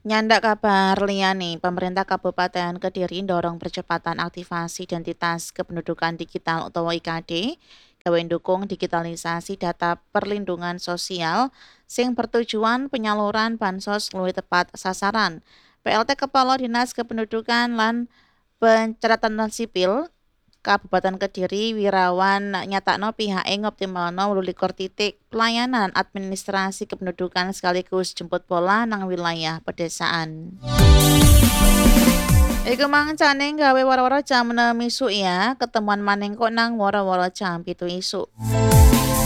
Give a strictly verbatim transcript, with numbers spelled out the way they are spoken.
Nyandak kabar liyane, pemerintah Kabupaten Kediri dorong percepatan aktivasi identitas kependudukan digital utawa I K D gawe ndukung digitalisasi data perlindungan sosial sing bertujuan penyaluran bansos luwih tepat sasaran. P L T Kepala Dinas Kependudukan lan Pencatatan Sipil Kabupaten Kediri Wirawan nyatakno pihake ngoptimalno wolu likur titik pelayanan administrasi kependudukan sekaligus jemput bola nang wilayah pedesaan. Iku mangcane gawe wara-wara jam enam isuk ya, ketemuan maning kok nang wara-wara jam pitu isuk.